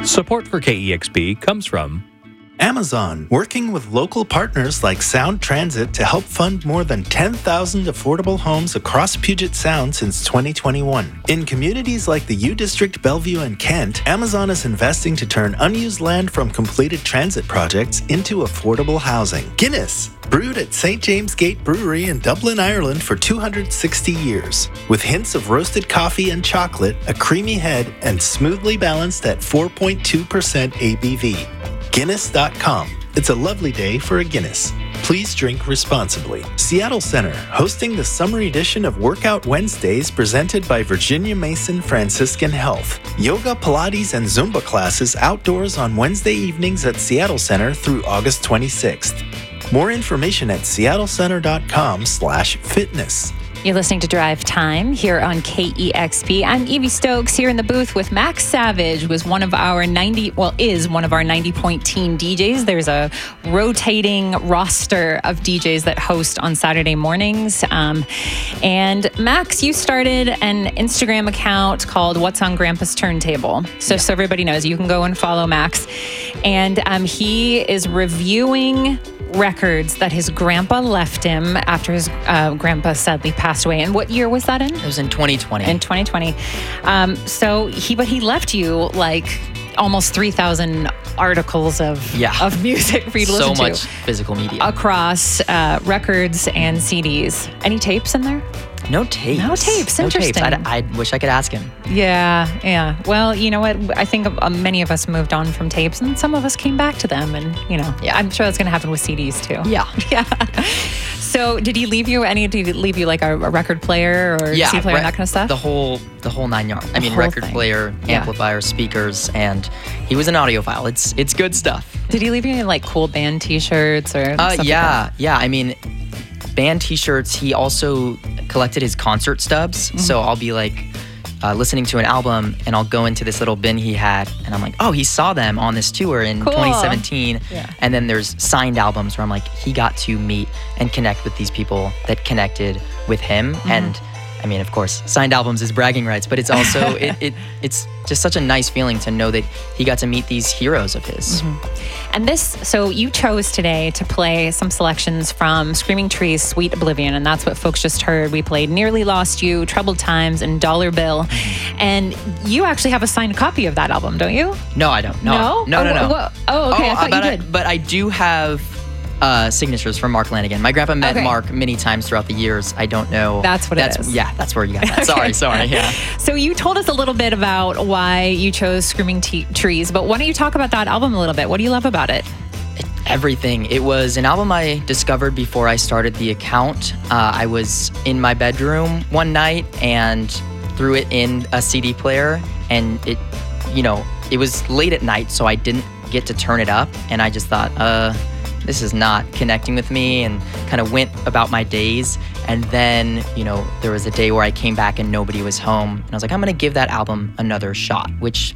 Support for KEXP comes from Amazon, working with local partners like Sound Transit to help fund more than 10,000 affordable homes across Puget Sound since 2021. In communities like the U District, Bellevue, and Kent, Amazon is investing to turn unused land from completed transit projects into affordable housing. Guinness, brewed at St. James Gate Brewery in Dublin, Ireland for 260 years. With hints of roasted coffee and chocolate, a creamy head, and smoothly balanced at 4.2% ABV. Guinness.com. It's a lovely day for a Guinness. Please drink responsibly. Seattle Center, hosting the summer edition of Workout Wednesdays presented by Virginia Mason Franciscan Health. Yoga, Pilates, and Zumba classes outdoors on Wednesday evenings at Seattle Center through August 26th. More information at seattlecenter.com/fitness. You're listening to Drive Time here on KEXP. I'm Evie Stokes here in the booth with Max Savage, is one of our 90-point team DJs. There's a rotating roster of DJs that host on Saturday mornings. And Max, you started an Instagram account called What's on Grandpa's Turntable. So everybody knows, you can go and follow Max. And he is reviewing records that his grandpa left him after his grandpa sadly passed away. And what year was that in? It was in 2020. In 2020. But he left you like almost 3,000 articles of music for you to listen to. So much physical media. Across records and CDs. Any tapes in there? No tapes. Interesting. I wish I could ask him. Yeah. Well, you know what? I think many of us moved on from tapes, and some of us came back to them. And, I'm sure that's going to happen with CDs too. Yeah. So did he leave you like a record player or CD player and that kind of stuff? The whole 9 yards. I mean, record player, amplifier, speakers, and he was an audiophile. It's good stuff. Did he leave you any like cool band T-shirts or stuff like that? Yeah. I mean, band T-shirts. He also collected his concert stubs. Mm-hmm. So I'll be like listening to an album, and I'll go into this little bin he had, and I'm like, oh, he saw them on this tour in 2017. Yeah. And then there's signed albums where I'm like, he got to meet and connect with these people that connected with him. Mm-hmm. And I mean, of course, signed albums is bragging rights, but it's also it's just such a nice feeling to know that he got to meet these heroes of his. Mm-hmm. And so you chose today to play some selections from Screaming Trees' Sweet Oblivion, and that's what folks just heard. We played Nearly Lost You, Troubled Times, and Dollar Bill. Mm-hmm. And you actually have a signed copy of that album, don't you? No, I don't. No. No. Oh, okay. I thought you did. But I do have signatures from Mark Lanigan. My grandpa met Mark many times throughout the years. I don't know. That's what it is. Yeah, that's where you got that. Okay. Sorry. Yeah. So you told us a little bit about why you chose Screaming Trees, but why don't you talk about that album a little bit? What do you love about it? Everything. It was an album I discovered before I started the account. I was in my bedroom one night and threw it in a CD player, and it was late at night, so I didn't get to turn it up, and I just thought, this is not connecting with me, and kind of went about my days. And then, there was a day where I came back and nobody was home, and I was like, I'm going to give that album another shot, which,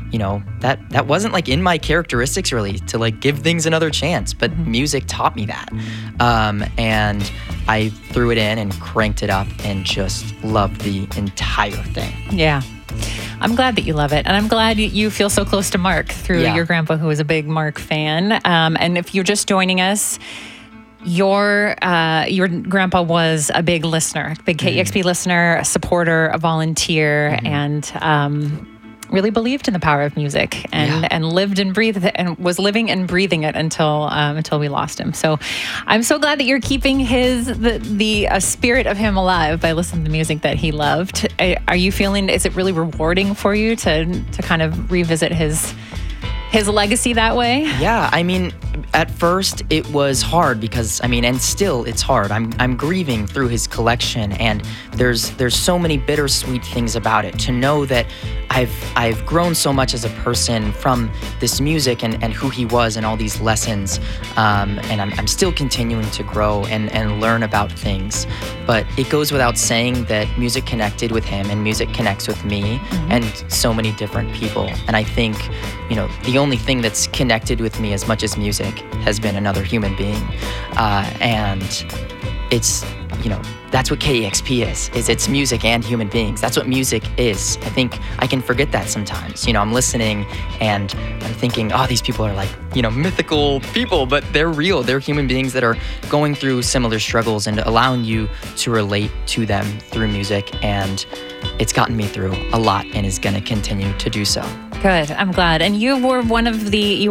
that wasn't like in my characteristics really, to like give things another chance, but music taught me that. And I threw it in and cranked it up and just loved the entire thing. Yeah. I'm glad that you love it, and I'm glad you feel so close to Mark through your grandpa, who was a big Mark fan. And if you're just joining us, your grandpa was a big listener, big KEXP listener, a supporter, a volunteer, and really believed in the power of music, and lived and breathed it, and was living and breathing it until we lost him. So I'm so glad that you're keeping the spirit of him alive by listening to music that he loved. Are you feeling, is it really rewarding for you to kind of revisit his legacy that way? Yeah, I mean, at first it was hard because, and still it's hard. I'm grieving through his collection, and there's so many bittersweet things about it. To know that I've grown so much as a person from this music and who he was and all these lessons, and I'm still continuing to grow and learn about things. But it goes without saying that music connected with him, and music connects with me, and so many different people. And I think, the only thing that's connected with me as much as music has been another human being. And it's, that's what KEXP is it's music and human beings. That's what music is. I think I can forget that sometimes. I'm listening and I'm thinking, oh, these people are like, mythical people, but they're real. They're human beings that are going through similar struggles and allowing you to relate to them through music. And it's gotten me through a lot and is going to continue to do so. Good. I'm glad. And you are one of the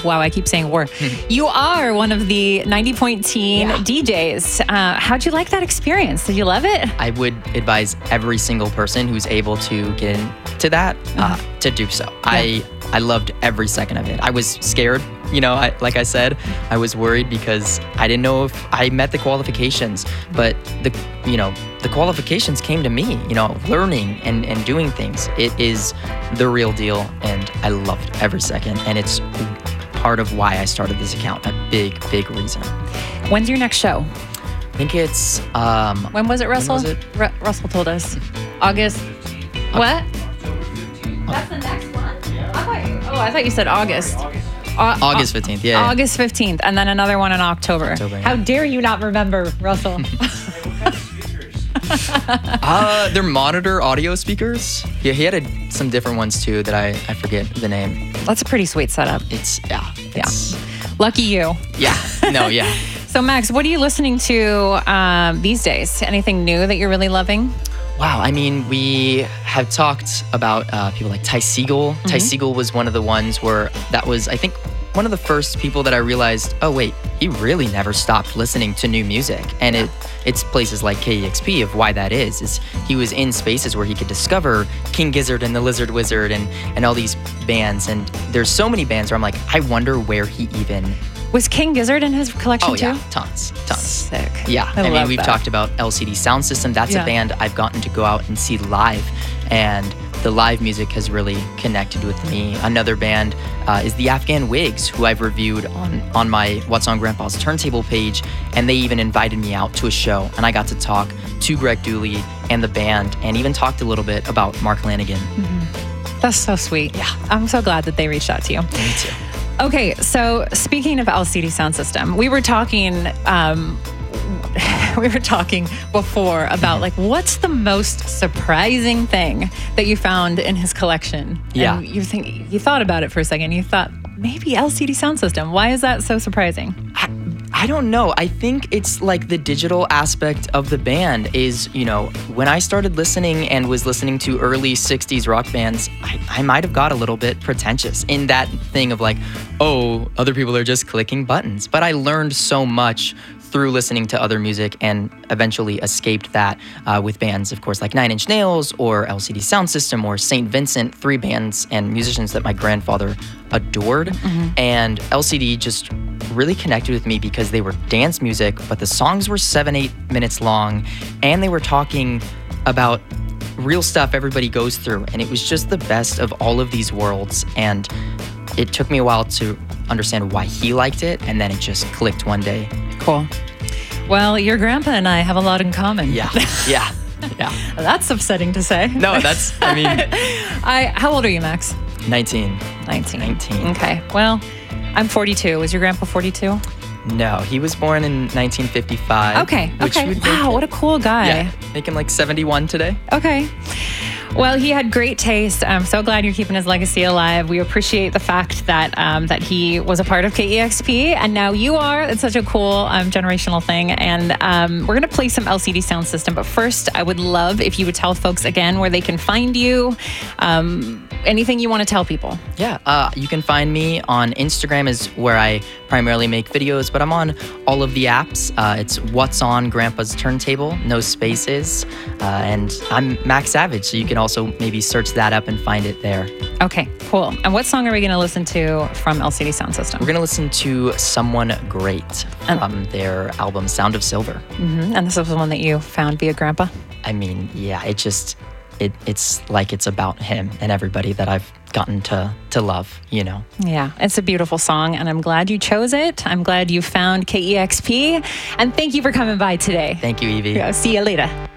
90-point teen DJs. How'd you like that experience? Did you love it? I would advise every single person who's able to get into that to do so. Yeah. I loved every second of it. I was scared. Like I said, I was worried because I didn't know if I met the qualifications, but the qualifications came to me, learning and doing things. It is the real deal, and I loved every second, and it's part of why I started this account, a big, big reason. When's your next show? I think it's... when was it, Russell? Russell told us. August... What? That's the next one? I thought you said August. August 15th, yeah. August 15th, and then another one in October. Yeah. How dare you not remember, Russell? They're monitor audio speakers. Yeah, he had some different ones too that I forget the name. That's a pretty sweet setup. It's Lucky you. Yeah. No, yeah. So Max, what are you listening to these days? Anything new that you're really loving? Wow, I mean, we have talked about people like Ty Segall. Mm-hmm. Ty Segall was one of the ones where that was, I think, one of the first people that I realized, oh wait, he really never stopped listening to new music. And it's places like KEXP of why that is he was in spaces where he could discover King Gizzard and the Lizard Wizard and all these bands. And there's so many bands where I'm like, I wonder where he even... Was King Gizzard in his collection too? Oh yeah, tons. Sick. Yeah, I mean, we've talked about LCD Soundsystem. That's a band I've gotten to go out and see live, and the live music has really connected with me. Another band is the Afghan Wigs, who I've reviewed on my What's on Grandpa's Turntable page, and they even invited me out to a show, and I got to talk to Greg Dooley and the band, and even talked a little bit about Mark Lanigan. Mm-hmm. That's so sweet. Yeah. I'm so glad that they reached out to you. Me too. Okay, so speaking of LCD Soundsystem, we were talking before about like what's the most surprising thing that you found in his collection? Yeah. And you thought about it for a second. You thought maybe LCD Soundsystem. Why is that so surprising? I don't know. I think it's like the digital aspect of the band is, when I started listening and was listening to early 60s rock bands, I might have got a little bit pretentious in that thing of like, oh, other people are just clicking buttons. But I learned so much through listening to other music and eventually escaped that with bands, of course, like Nine Inch Nails or LCD Soundsystem or St. Vincent, 3 bands and musicians that my grandfather adored. Mm-hmm. And LCD just really connected with me because they were dance music, but the songs were 7-8 minutes long, and they were talking about real stuff everybody goes through. And it was just the best of all of these worlds. And it took me a while to understand why he liked it, and then it just clicked one day. Cool. Well, your grandpa and I have a lot in common. Yeah. That's upsetting to say. No, How old are you, Max? 19. 19. Okay. Well, I'm 42. Was your grandpa 42? No, he was born in 1955. Okay. Wow, what a cool guy. Yeah, make him like 71 today. Okay. Well, he had great taste. I'm so glad you're keeping his legacy alive. We appreciate the fact that that he was a part of KEXP, and now you are. It's such a cool generational thing. And we're going to play some LCD Soundsystem. But first, I would love if you would tell folks again where they can find you. Anything you want to tell people? Yeah, you can find me on Instagram is where I primarily make videos, but I'm on all of the apps. It's What's on Grandpa's Turntable, no spaces. And I'm Max Savage, so you can also maybe search that up and find it there. Okay, cool. And what song are we going to listen to from LCD Soundsystem? We're going to listen to Someone Great from their album Sound of Silver. Mm-hmm. And this is the one that you found via Grandpa? I mean, yeah, it's like it's about him and everybody that I've gotten to love, Yeah, it's a beautiful song, and I'm glad you chose it. I'm glad you found KEXP, and thank you for coming by today. Thank you, Evie. Yeah, see you later.